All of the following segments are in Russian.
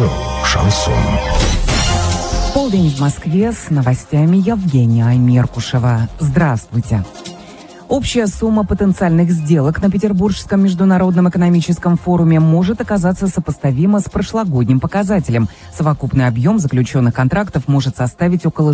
Радио «Шансон». Полдень в Москве, с новостями Евгения Меркушева. Здравствуйте. Общая сумма потенциальных сделок на Петербургском международном экономическом форуме может оказаться сопоставима с прошлогодним показателем. Совокупный объем заключенных контрактов может составить около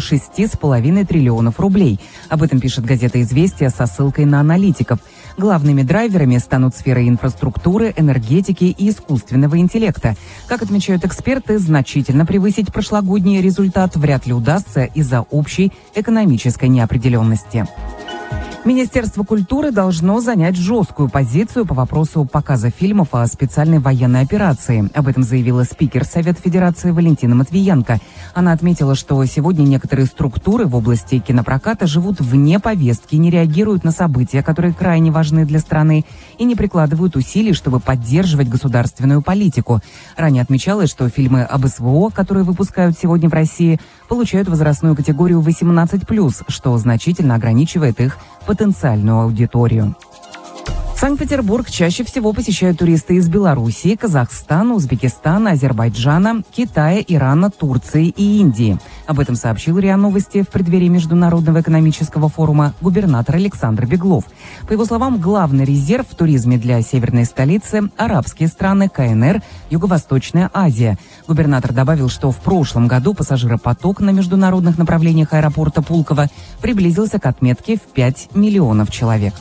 6,5 триллионов рублей. Об этом пишет газета «Известия» со ссылкой на аналитиков. Главными драйверами станут сферы инфраструктуры, энергетики и искусственного интеллекта. Как отмечают эксперты, значительно превысить прошлогодний результат вряд ли удастся из-за общей экономической неопределенности. Министерство культуры должно занять жесткую позицию по вопросу показа фильмов о специальной военной операции. Об этом заявила спикер Совета Федерации Валентина Матвиенко. Она отметила, что сегодня некоторые структуры в области кинопроката живут вне повестки, не реагируют на события, которые крайне важны для страны, и не прикладывают усилий, чтобы поддерживать государственную политику. Ранее отмечалось, что фильмы об СВО, которые выпускают сегодня в России, получают возрастную категорию 18+, что значительно ограничивает их потенциальную аудиторию. Санкт-Петербург чаще всего посещают туристы из Белоруссии, Казахстана, Узбекистана, Азербайджана, Китая, Ирана, Турции и Индии. Об этом сообщил РИА Новости в преддверии Международного экономического форума губернатор Александр Беглов. По его словам, главный резерв в туризме для северной столицы – арабские страны, КНР, Юго-Восточная Азия. Губернатор добавил, что в прошлом году пассажиропоток на международных направлениях аэропорта Пулково приблизился к отметке в 5 миллионов человек.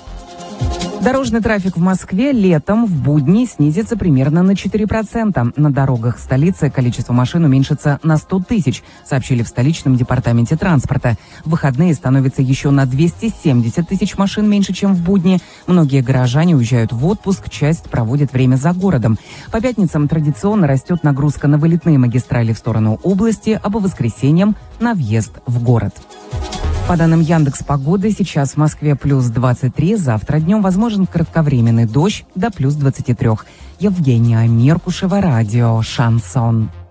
Дорожный трафик в Москве летом в будни снизится примерно на 4%. На дорогах столицы количество машин уменьшится на 100 тысяч, сообщили в столичном департаменте транспорта. В выходные становится еще на 270 тысяч машин меньше, чем в будни. Многие горожане уезжают в отпуск, часть проводит время за городом. По пятницам традиционно растет нагрузка на вылетные магистрали в сторону области, а по воскресеньям на въезд в город. По данным Яндекс.Погоды, сейчас в Москве плюс 23, завтра днем возможен кратковременный дождь до плюс 23. Евгения Меркушева, радио «Шансон».